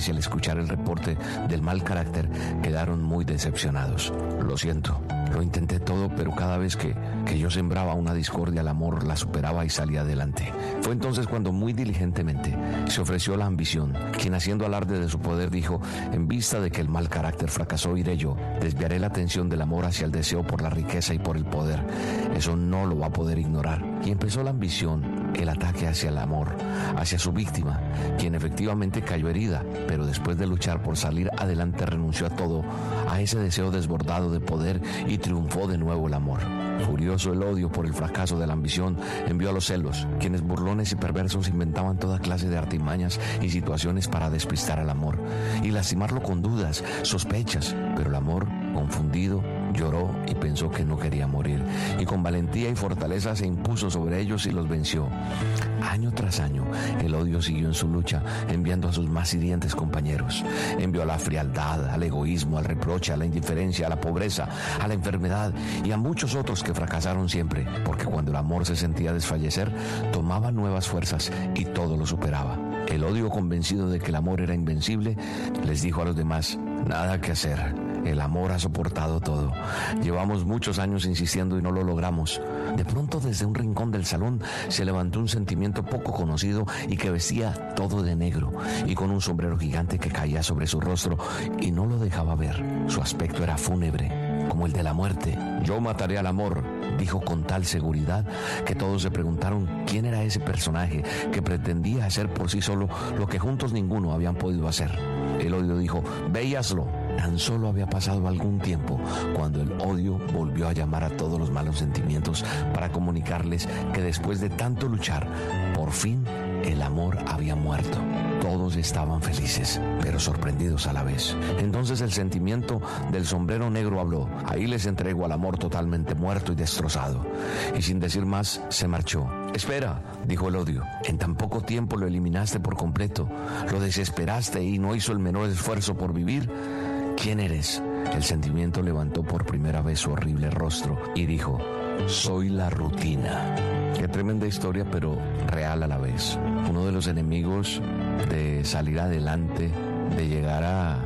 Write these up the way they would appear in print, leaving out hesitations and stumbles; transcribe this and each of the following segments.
y al escuchar el reporte del mal carácter quedaron muy decepcionados. Lo siento, lo intenté todo, pero cada vez que yo sembraba una discordia, el amor la superaba y salía adelante. Fue entonces cuando muy diligentemente se ofreció la ambición, quien haciendo alarde de su poder dijo: en vista de que el mal carácter fracasó, iré yo, desviaré la atención del amor hacia el deseo por la riqueza y por el poder. Eso no lo va a poder ignorar. Y empezó la ambición, el ataque hacia el amor, hacia su víctima, quien efectivamente cayó herida, pero después de luchar por salir adelante renunció a todo, a ese deseo desbordado de poder, y triunfó de nuevo el amor. Furioso el odio por el fracaso de la ambición, envió a los celos, quienes burlones y perversos inventaban toda clase de artimañas y situaciones para despistar al amor y lastimarlo con dudas, sospechas, pero el amor, confundido, lloró y pensó que no quería morir, y con valentía y fortaleza se impuso sobre ellos y los venció. Año tras año, el odio siguió en su lucha, enviando a sus más hirientes compañeros. Envió a la frialdad, al egoísmo, al reproche, a la indiferencia, a la pobreza, a la enfermedad y a muchos otros que fracasaron siempre, porque cuando el amor se sentía desfallecer, tomaba nuevas fuerzas y todo lo superaba. El odio, convencido de que el amor era invencible, les dijo a los demás: nada que hacer, el amor ha soportado todo. Llevamos muchos años insistiendo y no lo logramos. De pronto, desde un rincón del salón se levantó un sentimiento poco conocido y que vestía todo de negro y con un sombrero gigante que caía sobre su rostro y no lo dejaba ver. Su aspecto era fúnebre, como el de la muerte. Yo mataré al amor, dijo con tal seguridad que todos se preguntaron quién era ese personaje que pretendía hacer por sí solo lo que juntos ninguno habían podido hacer. El odio dijo: ve y hazlo. Tan solo había pasado algún tiempo cuando el odio volvió a llamar a todos los malos sentimientos para comunicarles que después de tanto luchar, por fin el amor había muerto. Todos estaban felices, pero sorprendidos a la vez. Entonces el sentimiento del sombrero negro habló: ahí les entrego al amor totalmente muerto y destrozado. Y sin decir más, se marchó. Espera, dijo el odio, en tan poco tiempo lo eliminaste por completo, lo desesperaste y no hizo el menor esfuerzo por vivir. ¿Quién eres? El sentimiento levantó por primera vez su horrible rostro y dijo: soy la rutina. Qué tremenda historia, pero real a la vez. Uno de los enemigos de salir adelante, de llegar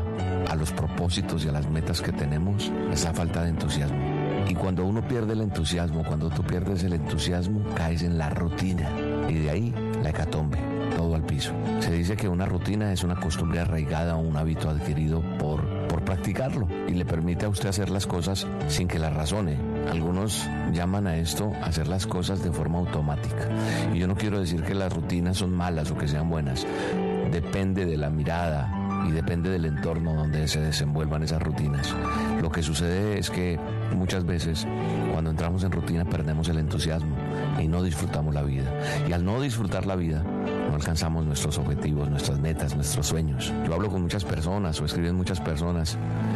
a los propósitos y a las metas que tenemos, es la falta de entusiasmo. Y cuando uno pierde el entusiasmo, cuando tú pierdes el entusiasmo, caes en la rutina. Y de ahí la hecatombe, todo al piso. Se dice que una rutina es una costumbre arraigada o un hábito adquirido por practicarlo y le permite a usted hacer las cosas sin que las razone. Algunos llaman a esto hacer las cosas de forma automática. Y yo no quiero decir que las rutinas son malas o que sean buenas. Depende de la mirada y depende del entorno donde se desenvuelvan esas rutinas. Lo que sucede es que muchas veces cuando entramos en rutina perdemos el entusiasmo y no disfrutamos la vida. Y al no disfrutar la vida, no alcanzamos nuestros objetivos, nuestras metas, nuestros sueños. Yo hablo con muchas personas o escriben muchas personas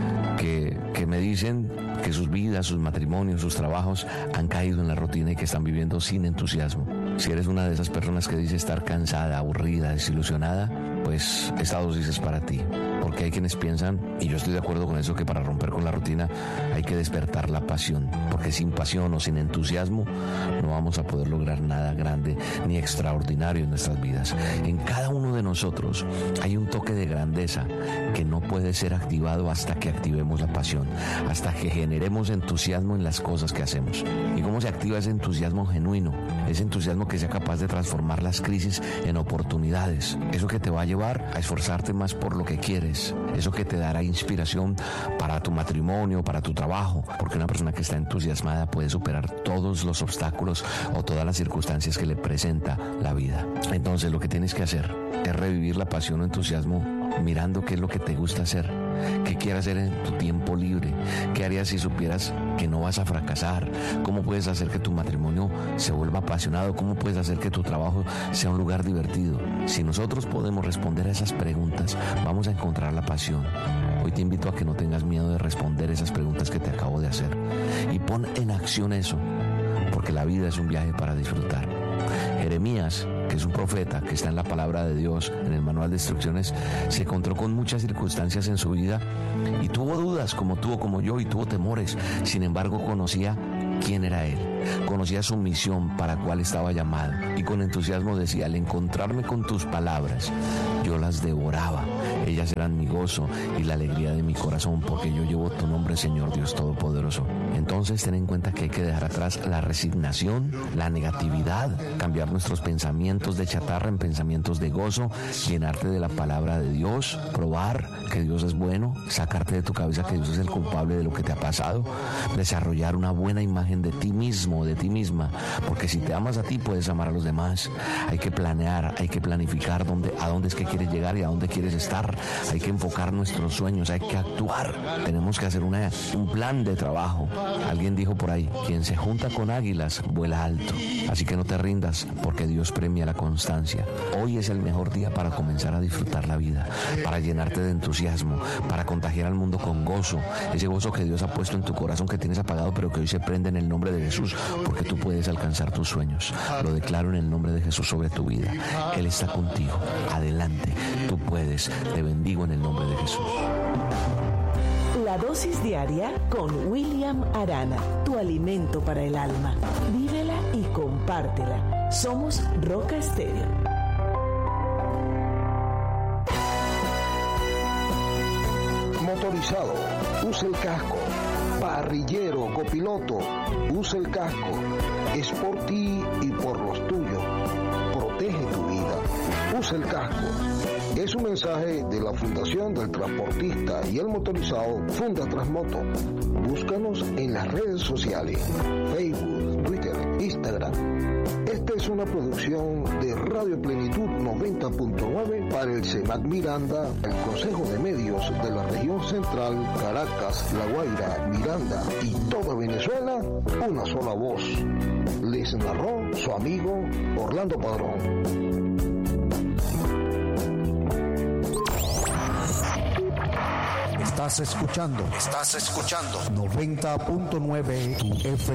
que me dicen que sus vidas, sus matrimonios, sus trabajos han caído en la rutina y que están viviendo sin entusiasmo. Si eres una de esas personas que dice estar cansada, aburrida, desilusionada, pues esta dosis es para ti. Porque hay quienes piensan, y yo estoy de acuerdo con eso, que para romper con la rutina hay que despertar la pasión. Porque sin pasión o sin entusiasmo no vamos a poder lograr nada grande ni extraordinario en nuestras vidas. En cada uno de nosotros hay un toque de grandeza que no puede ser activado hasta que activemos la pasión, hasta que generemos entusiasmo en las cosas que hacemos. ¿Y cómo se activa ese entusiasmo genuino? Ese entusiasmo que sea capaz de transformar las crisis en oportunidades. Eso que te va a llevar a esforzarte más por lo que quieres. Eso que te dará inspiración para tu matrimonio, para tu trabajo. Porque una persona que está entusiasmada puede superar todos los obstáculos o todas las circunstancias que le presenta la vida. Entonces lo que tienes que hacer es revivir la pasión o entusiasmo mirando qué es lo que te gusta hacer, qué quieres hacer en tu tiempo libre, qué harías si supieras que no vas a fracasar, cómo puedes hacer que tu matrimonio se vuelva apasionado, cómo puedes hacer que tu trabajo sea un lugar divertido. Si nosotros podemos responder a esas preguntas, vamos a encontrar la pasión. Hoy te invito a que no tengas miedo de responder esas preguntas que te acabo de hacer y pon en acción eso, porque la vida es un viaje para disfrutar. Jeremías, que es un profeta que está en la palabra de Dios, en el manual de instrucciones, se encontró con muchas circunstancias en su vida y tuvo dudas como tú o como yo y tuvo temores. Sin embargo, conocía quién era él, conocía su misión para cual estaba llamado y con entusiasmo decía: al encontrarme con tus palabras, yo las devoraba. Ellas eran mi gozo y la alegría de mi corazón, porque yo llevo tu nombre, Señor Dios Todopoderoso. Entonces ten en cuenta que hay que dejar atrás la resignación, la negatividad, cambiar nuestros pensamientos de chatarra en pensamientos de gozo, llenarte de la palabra de Dios, probar que Dios es bueno, sacarte de tu cabeza que Dios es el culpable de lo que te ha pasado, desarrollar una buena imagen de ti mismo, de ti misma, porque si te amas a ti puedes amar a los demás. Hay que planear, hay que planificar a dónde es que quieres llegar y a dónde quieres estar. Hay que enfocar nuestros sueños, hay que actuar. Tenemos que hacer un plan de trabajo. Alguien dijo por ahí, quien se junta con águilas vuela alto. Así que no te rindas, porque Dios premia la constancia. Hoy es el mejor día para comenzar a disfrutar la vida, para llenarte de entusiasmo, para contagiar al mundo con gozo, ese gozo que Dios ha puesto en tu corazón, que tienes apagado, pero que hoy se prende en el nombre de Jesús, porque tú puedes alcanzar tus sueños. Lo declaro en el nombre de Jesús sobre tu vida. Él está contigo. Adelante, tú puedes. Te bendigo en el nombre de Jesús. La dosis diaria con William Arana, tu alimento para el alma. Vívela y compártela. Somos Roca Estéreo. Motorizado, usa el casco. Parrillero, copiloto, usa el casco. Es por ti y por los tuyos. Protege tu vida. Usa el casco. Es un mensaje de la Fundación del Transportista y el Motorizado Funda Transmoto. Búscanos en las redes sociales, Facebook, Twitter, Instagram. Esta es una producción de Radio Plenitud 90.9 para el CEMAC Miranda, el Consejo de Medios de la Región Central, Caracas, La Guaira, Miranda y toda Venezuela, una sola voz. Les narró su amigo Orlando Padrón. Estás escuchando 90.9 FM.